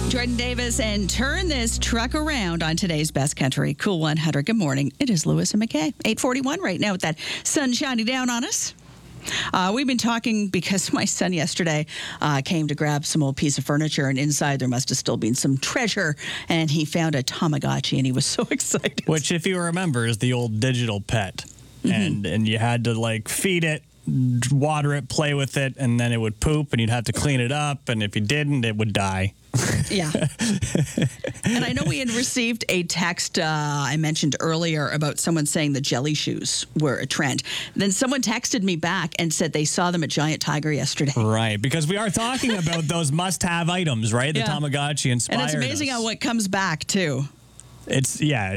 Jordan Davis and turn this truck around on today's Best Country Cool 100. Good morning. It is Lewis and McKay. 8:41 right now with that sun shining down on us. We've been talking because my son yesterday came to grab some old piece of furniture, and inside there must have still been some treasure, and he found a Tamagotchi, and he was so excited. Which, if you remember, is the old digital pet. And you had to, like, feed it, water it, play with it, and then it would poop, and you'd have to clean it up, and if you didn't, it would die. Yeah. And I know we had received a text I mentioned earlier about someone saying the jelly shoes were a trend. Then someone texted me back and said they saw them at Giant Tiger yesterday. Right, because we are talking about those must-have items, right? The Yeah. Tamagotchi inspired And it's amazing how it comes back, too. It's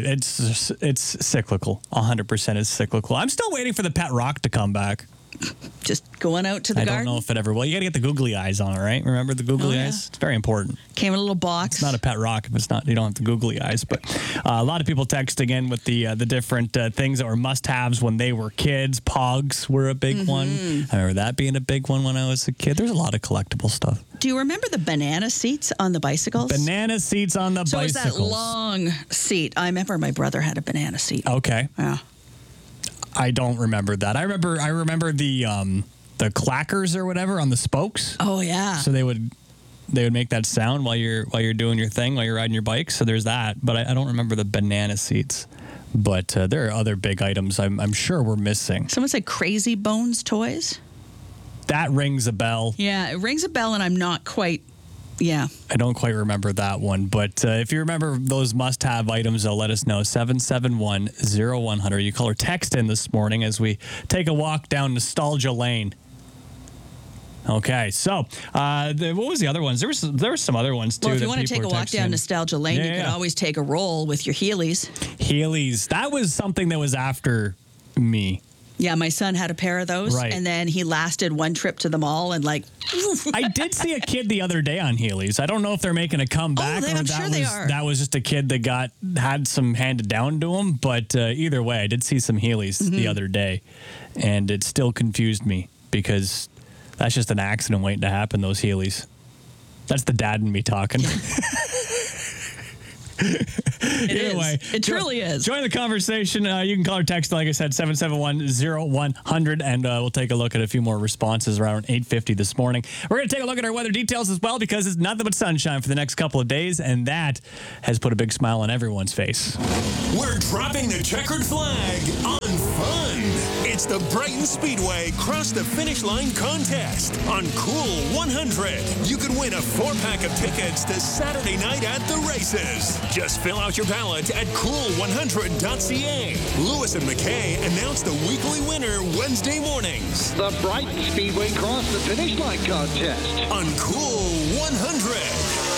cyclical. 100% is cyclical. I'm still waiting for the pet rock to come back. Just going out to the garden. I don't know if it ever will. You got to get the googly eyes on it, right? Remember the googly eyes? It's very important. Came in a little box. It's not a pet rock if it's not. You don't have the googly eyes. But a lot of people texting in with the different things that were must-haves when they were kids. Pogs were a big one. I remember that being a big one when I was a kid. There's a lot of collectible stuff. Do you remember the banana seats on the bicycles? Banana seats on the bicycles. So it was that long seat. I remember my brother had a banana seat. Okay. Yeah. I don't remember that. I remember the clackers or whatever on the spokes. Oh yeah. So they would make that sound while you're doing your thing, while you're riding your bike. So there's that. But I don't remember the banana seats. But there are other big items I'm sure we're missing. Someone said Crazy Bones toys. That rings a bell. Yeah, it rings a bell, and I'm not quite. Yeah. I don't quite remember that one. But if you remember those must-have items, let us know. 771-0100. You call or text in this morning as we take a walk down nostalgia lane. Okay, so what was the other ones? There were some other ones, too. Well, if you want to take a walk down nostalgia lane, you can always take a roll with your Heelys. Heelys. That was something that was after me. Yeah, my son had a pair of those, and then he lasted one trip to the mall and I did see a kid the other day on Heelys. I don't know if they're making a comeback I'm sure they are. That was just a kid that had some handed down to him. But either way, I did see some Heelys the other day, and it still confused me because that's just an accident waiting to happen, those Heelys. That's the dad in me talking. It truly is. Join the conversation. You can call or text, like I said, 771-0100, and we'll take a look at a few more responses around 8:50 this morning. We're going to take a look at our weather details as well because it's nothing but sunshine for the next couple of days, and that has put a big smile on everyone's face. We're dropping the checkered flag on fun. It's the Brighton Speedway Cross the Finish Line contest on Cool 100. You can win a 4-pack of tickets to Saturday night at the races. Just fill out your ballot at cool100.ca. Lewis and McKay announce the weekly winner Wednesday mornings. The Brighton Speedway Cross the Finish Line contest on Cool 100.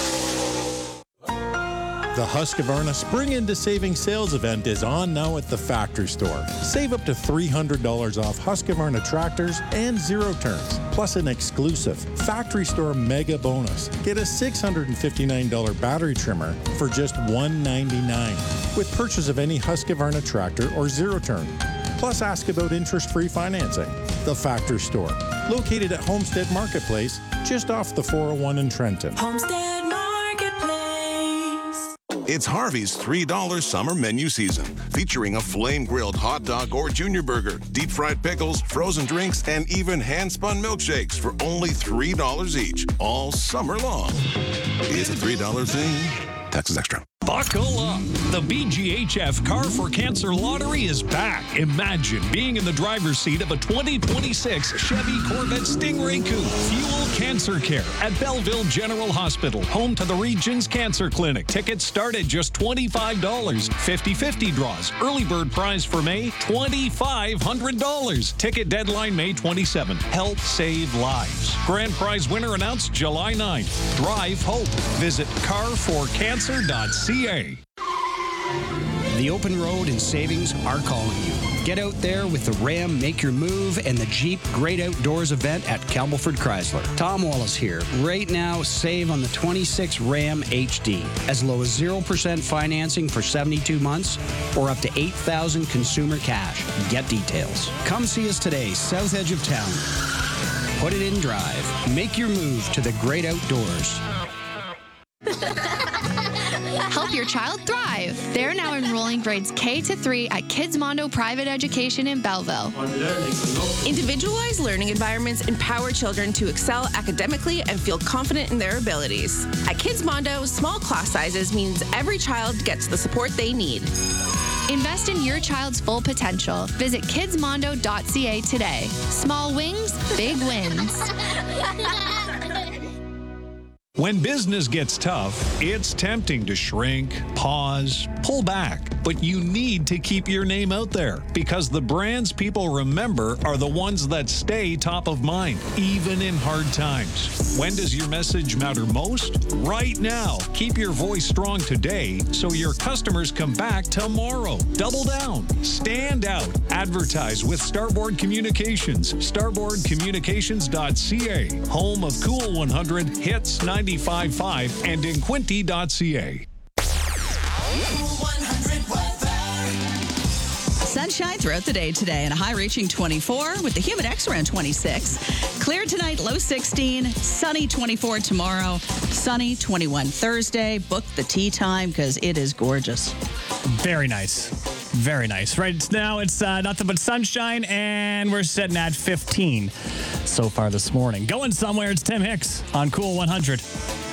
The Husqvarna Spring into Savings sales event is on now at the Factory Store. Save up to $300 off Husqvarna tractors and zero turns, plus an exclusive Factory Store mega bonus. Get a $659 battery trimmer for just $199 with purchase of any Husqvarna tractor or zero turn. Plus, ask about interest-free financing. The Factory Store, located at Homestead Marketplace, just off the 401 in Trenton. Homestead Marketplace. It's Harvey's $3 summer menu season, featuring a flame-grilled hot dog or junior burger, deep-fried pickles, frozen drinks, and even hand-spun milkshakes for only $3 each, all summer long. It's a $3 thing. Taxes extra. Buckle up. The BGHF Car for Cancer Lottery is back. Imagine being in the driver's seat of a 2026 Chevy Corvette Stingray Coupe. Fuel cancer care at Belleville General Hospital, home to the region's cancer clinic. Tickets start at just $25. 50-50 draws. Early bird prize for May, $2,500. Ticket deadline May 27th. Help save lives. Grand prize winner announced July 9th. Drive hope. Visit carforcancer.ca. The open road and savings are calling you. Get out there with the Ram Make Your Move and the Jeep Great Outdoors event at Campbellford Chrysler. Tom Wallace here. Right now, save on the 26 Ram HD. As low as 0% financing for 72 months or up to $8,000 consumer cash. Get details. Come see us today, south edge of town. Put it in drive. Make your move to the great outdoors. The Help your child thrive. They're now enrolling grades K to 3 at Kids Mondo Private Education in Belleville. Individualized learning environments empower children to excel academically and feel confident in their abilities. At Kids Mondo, small class sizes means every child gets the support they need. Invest in your child's full potential. Visit kidsmondo.ca today. Small wings, big wins. When business gets tough, it's tempting to shrink, pause, pull back. But you need to keep your name out there because the brands people remember are the ones that stay top of mind, even in hard times. When does your message matter most? Right now. Keep your voice strong today so your customers come back tomorrow. Double down. Stand out. Advertise with Starboard Communications. StarboardCommunications.ca. Home of Cool 100, Hits 95.5, and in Quinte.ca. Sunshine throughout the day today and a high reaching 24 with the humid X around 26. Clear tonight, low 16. Sunny 24 tomorrow. Sunny 21 Thursday. Book the tea time because it is gorgeous. Very nice. Very nice. Right now it's nothing but sunshine, and we're sitting at 15 so far this morning. Going somewhere, it's Tim Hicks on Cool 100.